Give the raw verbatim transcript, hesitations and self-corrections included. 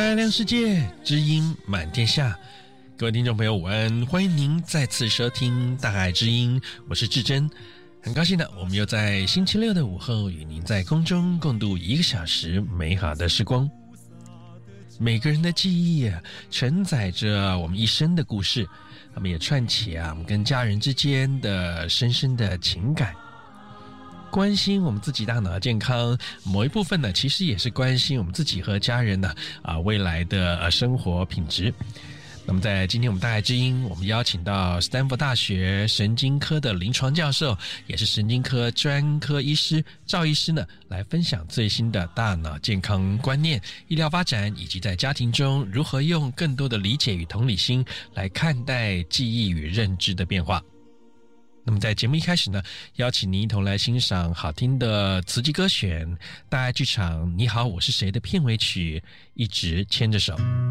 燃亮世界，知音满天下。各位听众朋友午安，欢迎您再次收听大海之音，我是志珍。很高兴的，我们又在星期六的午后与您在空中共度一个小时美好的时光。每个人的记忆啊，承载着我们一生的故事，他们也串起啊我们跟家人之间的深深的情感。关心我们自己大脑的健康，某一部分呢，其实也是关心我们自己和家人呢啊未来的呃生活品质。那么在今天我们大爱之音，我们邀请到斯坦福大学神经科的临床教授，也是神经科专科医师赵医师呢，来分享最新的大脑健康观念、医疗发展，以及在家庭中如何用更多的理解与同理心来看待记忆与认知的变化。那么在节目一开始呢，邀请您一同来欣赏好听的词集歌选，大爱剧场《你好，我是谁》的片尾曲《一直牵着手》。